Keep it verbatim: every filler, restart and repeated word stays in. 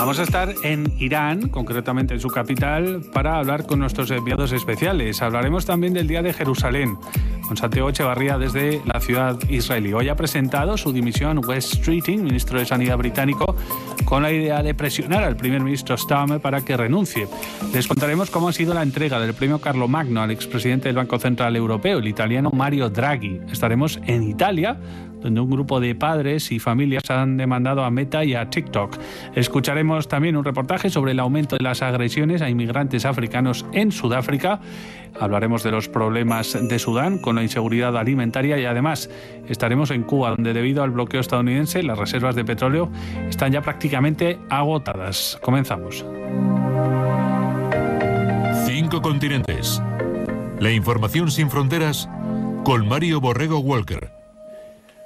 Vamos a estar en Irán, concretamente en su capital, para hablar con nuestros enviados especiales. Hablaremos también del Día de Jerusalén, con Santiago Echevarría desde la ciudad israelí. Hoy ha presentado su dimisión Wes Streeting, ministro de Sanidad británico, con la idea de presionar al primer ministro Starmer para que renuncie. Les contaremos cómo ha sido la entrega del premio Carlomagno al expresidente del Banco Central Europeo, el italiano Mario Draghi. Estaremos en Italia, donde un grupo de padres y familias han demandado a Meta y a TikTok. Escucharemos también un reportaje sobre el aumento de las agresiones a inmigrantes africanos en Sudáfrica. Hablaremos de los problemas de Sudán con la inseguridad alimentaria y además estaremos en Cuba, donde debido al bloqueo estadounidense las reservas de petróleo están ya prácticamente agotadas. Comenzamos. Cinco continentes. La información sin fronteras con Mario Borrego Walker.